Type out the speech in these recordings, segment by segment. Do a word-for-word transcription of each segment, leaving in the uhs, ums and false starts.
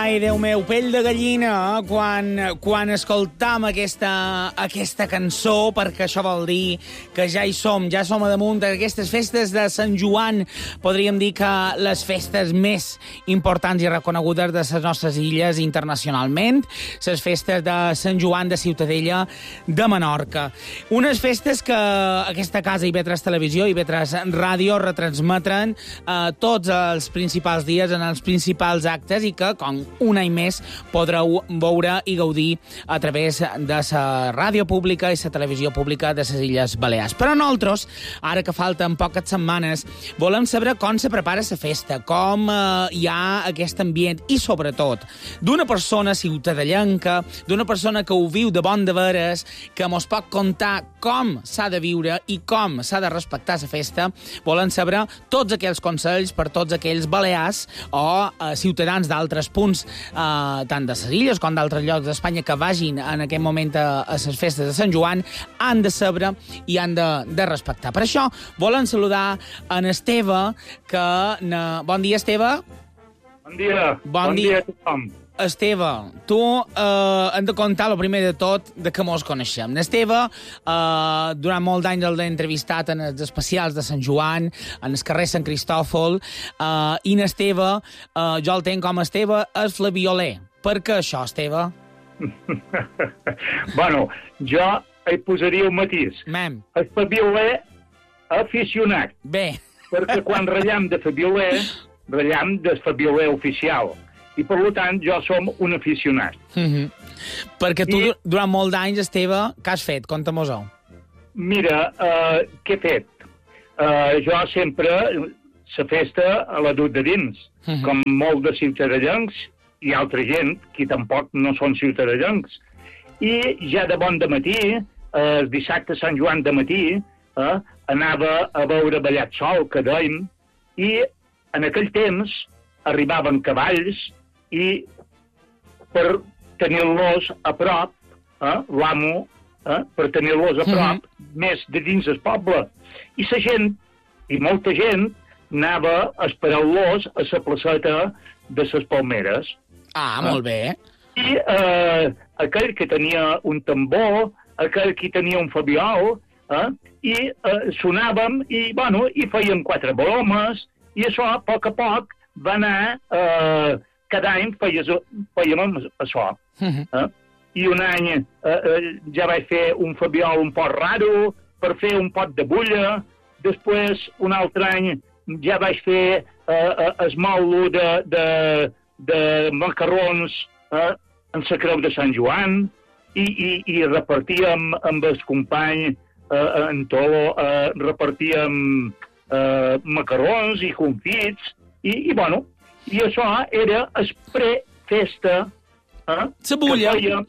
Ai, Déu meu, pell de gallina, eh? quan, quan escoltam aquesta, aquesta cançó, perquè això vol dir que ja hi som, ja som a damunt d'aquestes festes de Sant Joan. Podríem dir que les festes més importants i reconegudes de les nostres illes internacionalment, les festes de Sant Joan de Ciutadella de Menorca. Unes festes que aquesta casa i tres Televisió i tres Ràdio retransmetren eh, tots els principals dies en els principals actes i que, com un any més, podreu veure i gaudir a través de la ràdio pública i la televisió pública de les Illes Balears. Però nosaltres, ara que falten poques setmanes, volem saber com se prepara la festa, com eh, hi ha aquest ambient i, sobretot, d'una persona ciutadellenca, d'una persona que ho viu de bon de veres, que mos pot contar com s'ha de viure i com s'ha de respectar la festa. Volem saber tots aquells consells per tots aquells balears o eh, ciutadans d'altres punts, eh, tant de les illes com d'altres llocs d'Espanya que vagin en aquest moment a, a les festes de Sant Joan, han de saber i han de, de respectar. Per això volem saludar en Esteve, que... Ne... Bon dia, Esteve. Bon dia. Bon, bon dia. dia a tothom. Esteve, tu eh, hem de contar el primer de tot de que mos coneixem. Esteve, eh, durant molts anys l'he entrevistat en els especials de Sant Joan, en el carrer Sant Cristòfol, eh, i Esteve, eh, jo el tenc com Esteve, és Flavioler. Per què això, Esteve? Bueno, jo hi posaria un matís. Mem. El Flavioler aficionat. Bé. Perquè quan ratllem de Flavioler, ratllem del Flavioler oficial. I, per tant, jo som un aficionat. Mm-hmm. Perquè tu, I, durant molt d'anys, Esteve, què has fet? Conta-mos-ho. Mira, uh, què he fet? Uh, jo sempre, la festa a la dut de dins, mm-hmm. com molt de ciutadellencs i altra gent, que tampoc no són ciutadellencs. I ja de bon de matí, uh, el dissabte Sant Joan de matí, uh, anava a veure ballat sol, que dèiem, i en aquell temps arribaven cavalls i per tenir-los a prop, eh, l'amo, eh, per tenir-los a prop, mm-hmm. més de dins el poble. I la gent, i molta gent, anava esperant-los a la placeta de les Palmeres. Ah, eh? molt bé. I eh, aquell que tenia un tambor, aquell que tenia un fabiol, eh, i eh, sonàvem, i, bueno, i feien quatre bromes, i això, a poc a poc, va anar... Eh, cada any feies, fèiem això. Uh-huh. Eh? I un any eh, eh, ja vaig fer un fabiol un poc raro per fer un pot de bulla. Després, un altre any, ja vaig fer eh, el mòdulo de, de, de macarrons eh, en la creu de Sant Joan i, i, i repartíem amb el company eh, en Tolo, eh, repartíem eh, macarrons i confits i, i bueno, i això era el pre-festa, eh, que fèiem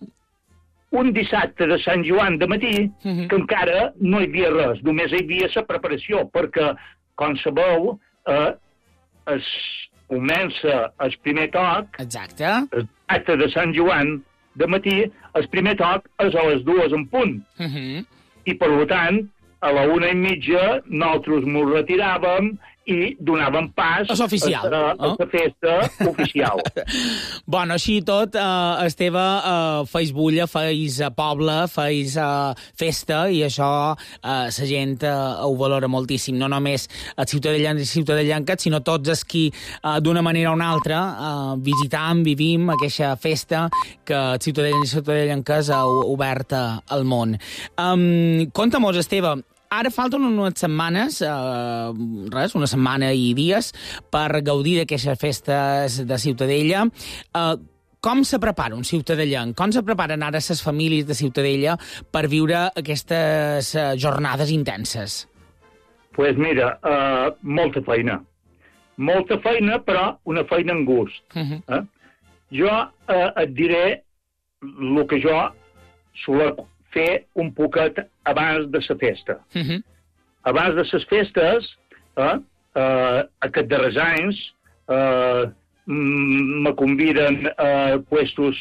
un dissabte de Sant Joan de matí, uh-huh. que encara no hi havia res, només hi havia la preparació, perquè, com sabeu, eh, es comença el primer toc, exacte, el dissabte de Sant Joan de matí, el primer toc és a les dues en punt. Uh-huh. I, per tant, a la una i mitja nosaltres ens retiràvem i donàvem pas és oficial, a, a, a la festa oficial. Bueno, així i tot, eh, Esteve, eh, feis bulla, feis eh, poble, feis eh, festa, i això eh, la gent eh, ho valora moltíssim, no només els ciutadellans i ciutadellanques, sinó tots els qui, eh, d'una manera o una altra, eh, visitam, vivim aquesta festa que els ciutadellans i ciutadellanques ha obert al món. Um, Conta-mos, Esteve, ara falten unes setmanes, eh, res, una setmana i dies, per gaudir d'aquestes festes de Ciutadella. Eh, com se prepara un ciutadellenc? Com se preparen ara les famílies de Ciutadella per viure aquestes eh, jornades intenses? Doncs pues mira, eh, molta feina. Molta feina, però una feina en gust. Uh-huh. Eh? Jo eh, et diré el que jo solia fer un poquet abans de la festa. Uh-huh. Abans de les festes, eh, eh, aquests darrers anys, eh, me conviden a puestos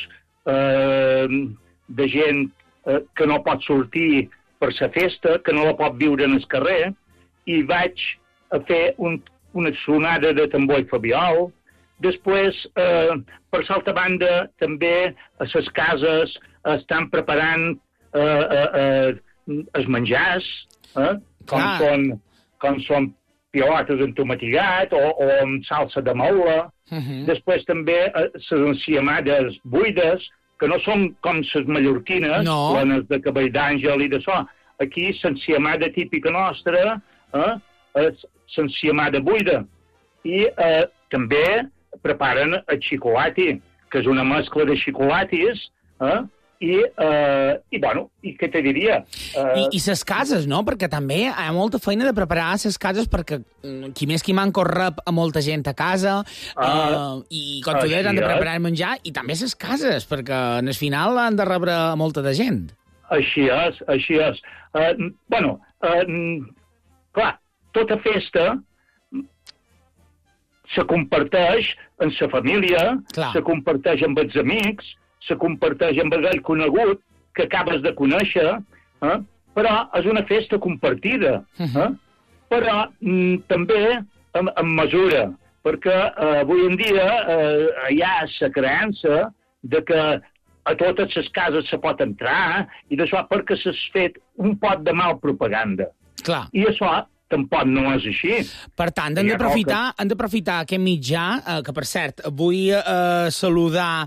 eh, de gent eh, que no pot sortir per la festa, que no la pot viure en el carrer, i vaig a fer un, una sonada de tambor i fabiol, després, eh, per l'altra banda, també a les cases estan preparant eh, eh, eh, els menjars, eh, com, són, com són pilotes amb tomatigat o, o amb salsa de moula. Uh-huh. Després també les enciamades buides, que no són com les mallorquines, no. plenes de cabell d'àngel i de so. Aquí, l'enciamada típica nostra, eh, és l'enciamada buida. I eh, també preparen el xocolati, que és una mescla de xocolatis, eh, i, eh, i, bueno, i què te diria? Eh... I, I les cases, no? Perquè també hi ha molta feina de preparar les cases, perquè qui més qui manco rep a molta gent a casa, ah, eh, i com tu deies, han de preparar el menjar, i també les cases, perquè en el final han de rebre molta de gent. Així és, així és. Uh, bueno, uh, clar, tota festa se comparteix en la família, clar. se comparteix amb els amics, se comparteix amb aquell conegut que acabes de conèixer, eh? però és una festa compartida. Eh? Però mm, també en, en mesura, perquè eh, avui en dia eh, hi ha la creença de que a totes les cases se pot entrar i d'això perquè s'ha fet un pot de mal propaganda. Clar. I això tampoc no és així. Per tant, hem d'aprofitar que... hem d'aprofitar aquest mitjà, eh, que per cert, vull eh, saludar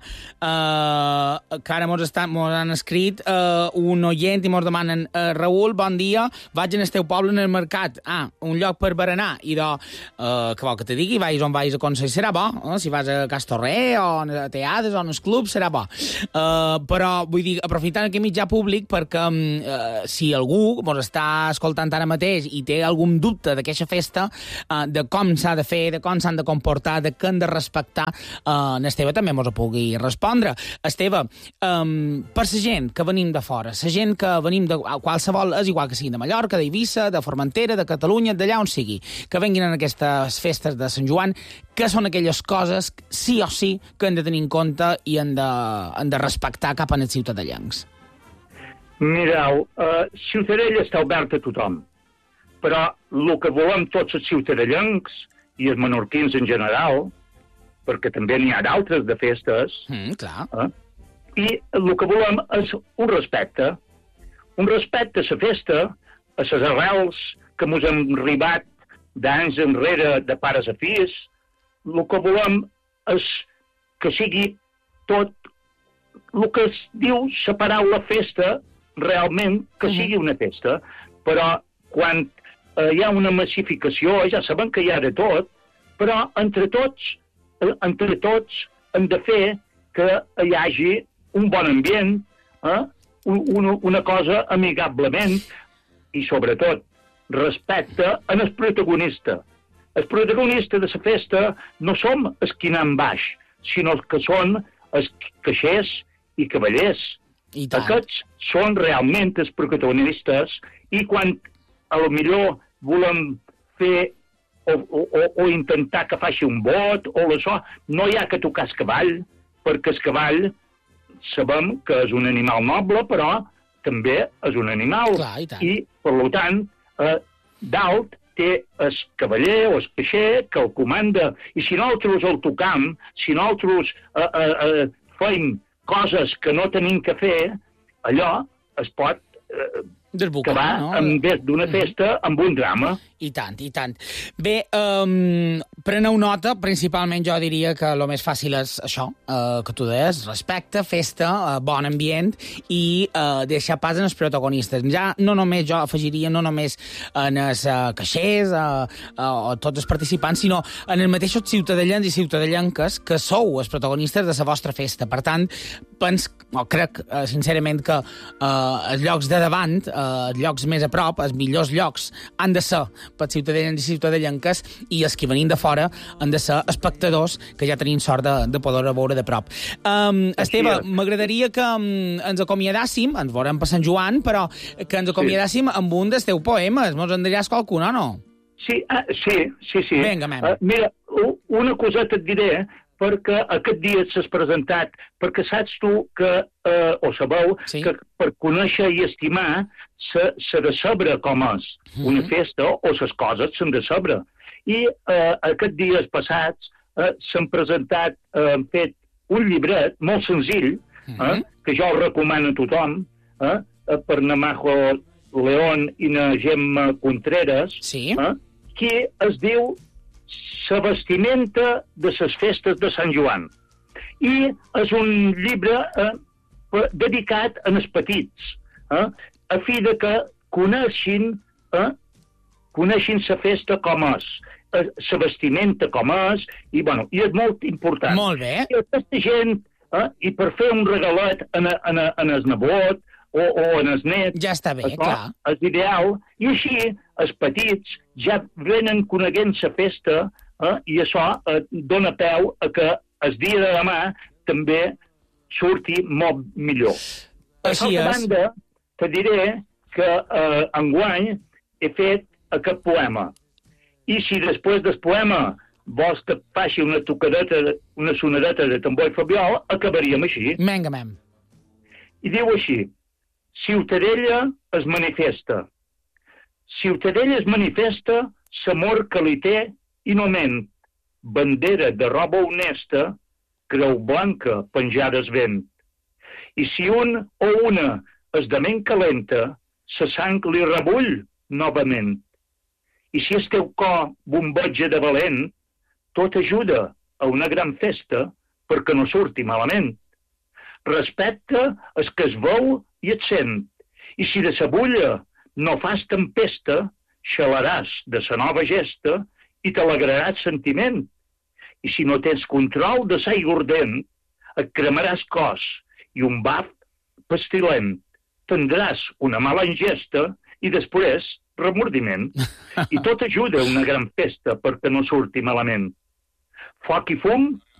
eh, que ara mos, estan, mos han escrit eh, un oient i mos demanen eh, Raül, bon dia, vaig en el teu poble en el mercat. Ah, un lloc per berenar. I de, eh, que vol que te digui, vais on vais a Consell, serà bo. Eh? Si vas a Castorrer o a Teades o als clubs, serà bo. Eh, però, vull dir, aprofitant aquest mitjà públic perquè eh, si algú mos està escoltant ara mateix i té algun dubte d'aquesta festa, eh, de com s'ha de fer, de com s'han de comportar, de què han de respectar, eh, en Esteve també mos ho pugui respondre. Esteve, eh, per la gent que venim de fora, la gent que venim de qualsevol, és igual que sigui de Mallorca, d'Eivissa, de Formentera, de Catalunya, d'allà on sigui, que venguin en aquestes festes de Sant Joan, que són aquelles coses, sí o sí, que hem de tenir en compte i hem de, hem de respectar cap als ciutadellencs? Mireu, uh, Ciutadella està oberta a tothom, però el que volem tots els ciutadellencs i els menorquins en general, perquè també n'hi ha d'altres de festes, mm, clar. Eh? I el que volem és un respecte, un respecte a la festa, a les arrels que ens hem arribat d'anys enrere de pares a fills. El que volem és que sigui tot el que es diu la paraula festa, realment que mm-hmm. sigui una festa, però quan eh, hi ha una massificació, ja sabem que hi ha de tot, però entre tots, eh, entre tots hem de fer que hi hagi un bon ambient, eh? una, una cosa amigablement i, sobretot, respecte en el protagonista. El protagonista de la festa no som els qui anem baix, sinó que són els caixers i cavallers. I tant. Aquests són realment els protagonistes i quan a lo millor volem fer o, o, o intentar que faci un vot o això, no hi ha que tocar el cavall, perquè el cavall sabem que és un animal noble, però també és un animal. Clar, i tant. I, per tant, eh, dalt té el cavaller o el caixer que el comanda. I si nosaltres el tocam, si nosaltres eh, eh, eh, fem coses que no tenim que fer, allò es pot eh, acabar, no? En vez d'una festa, amb un drama. I tant, i tant. Bé, um, preneu nota, principalment jo diria que el més fàcil és això, uh, que tu deies, respecte, festa, uh, bon ambient i uh, deixar pas en els protagonistes. Ja no només jo afegiria, no només en els uh, caixers uh, uh, o tots els participants, sinó en els mateixos ciutadellans i ciutadellenques que sou els protagonistes de la vostra festa. Per tant, pens, o crec uh, sincerament que uh, els llocs de davant, uh, els llocs més a prop, els millors llocs, han de ser per ciutadans i ciutadellenques, i els que venim de fora han de ser espectadors que ja tenim sort de, de poder veure de prop. Um, Esteve, m'agradaria que um, ens acomiadàssim, ens veurem per Sant Joan, però que ens acomiadàssim sí. amb un dels teus poemes. Mos en diràs qualcun, o no? Sí, ah, sí, sí, sí. Vinga, mem. Uh, mira, una coseta et diré, perquè aquest dia s'has presentat, perquè saps tu que, eh, o sabeu, sí. que per conèixer i estimar s'ha de saber com és una festa o les coses s'han de saber. I eh, aquests dies passats eh, s'han presentat, eh, han fet un llibret molt senzill, eh, mm-hmm. que jo el recomano a tothom, eh, per na Majo León i na Gemma Contreras, sí. eh, que es diu La vestimenta de les festes de Sant Joan. I és un llibre eh, dedicat als petits, eh, a fi de que coneixin, eh, coneixin la festa com és, la vestimenta com és, i, bueno, i és molt important. Molt bé. I aquesta gent, eh, i per fer un regalet en, en, en el nebot, o, o en els nets... Ja està bé, això, clar. És ideal, i així els petits ja venen coneguent la festa, eh, i això eh, dona peu a que el dia de demà també surti molt millor. Així Per altra banda, te diré que eh, enguany he fet aquest poema. I si després del poema vols que faci una tocadeta, una sonadeta de tambor i fabiol, acabaríem així. Vinga, mem. I diu així: Ciutadella es manifesta. Ciutadella es manifesta l'amor que li té i no ment. Bandera de roba honesta, creu blanca penjada al vent. I si un o una es de ment calenta, sa sang li rebull novament. I si el teu cor bomboja de valent, tot ajuda a una gran festa perquè no surti malament. Respecta el que es veu i et sent. I si de sa bulla no fas tempesta, xalaràs de sa nova gesta i t'alegraràs sentiment. I si no tens control de sa aigua ardent, et cremaràs cos i un baf pestilent. Tindràs una mala ingesta i després remordiment. I tot ajuda a una gran festa perquè no surti malament. Foc i fum